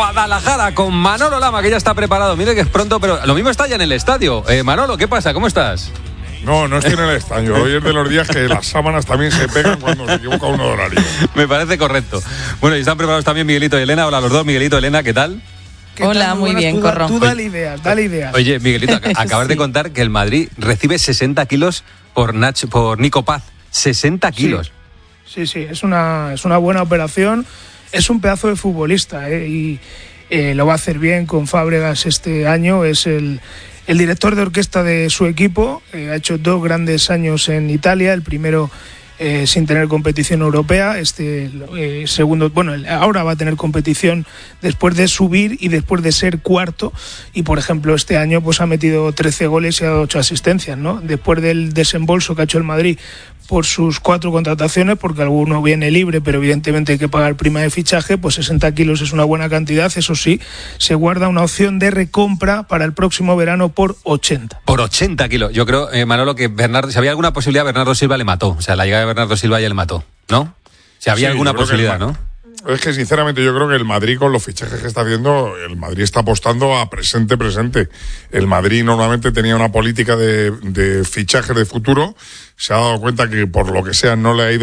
Guadalajara con Manolo Lama, que ya está preparado. Mire que es pronto, pero lo mismo está ya en el estadio. Manolo, ¿qué pasa? ¿Cómo estás? No estoy en el estadio. Hoy es de los días que las sábanas también se pegan cuando se equivoca uno de horario. Me parece correcto. Bueno, y están preparados también Miguelito y Elena. Hola a los dos. Miguelito, Elena, ¿qué tal? Hola, muy bien, Corro. Tú dale ideas. Oye, Miguelito, acabas Sí. de contar que el Madrid recibe 60 kilos por Nico Paz. 60 kilos. Sí, es una buena operación. Es un pedazo de futbolista, y lo va a hacer bien con Fábregas este año. Es el director de orquesta de su equipo. Ha hecho 2 grandes años en Italia. El primero sin tener competición europea. Segundo, ahora va a tener competición después de subir y después de ser cuarto. Y por ejemplo, este año pues ha metido 13 goles y ha dado 8 asistencias, ¿no? Después del desembolso que ha hecho el Madrid por sus 4 contrataciones, porque alguno viene libre, pero evidentemente hay que pagar prima de fichaje, pues 60 kilos es una buena cantidad. Eso sí, se guarda una opción de recompra para el próximo verano por 80. Por 80 kilos. Yo creo, Manolo, que si había alguna posibilidad, Bernardo Silva le mató. O sea, la llegada de Bernardo Silva ya le mató, ¿no? Si había alguna posibilidad, ¿no? Es que sinceramente yo creo que el Madrid, con los fichajes que está haciendo, el Madrid está apostando a presente. El Madrid normalmente tenía una política de fichajes de futuro. Se ha dado cuenta que por lo que sea no le ha ido